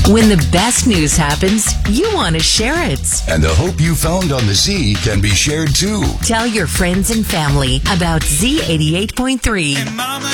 When the best news happens, you want to share it. And the hope you found on the Z can be shared too. Tell your friends and family about Z88.3. And Mama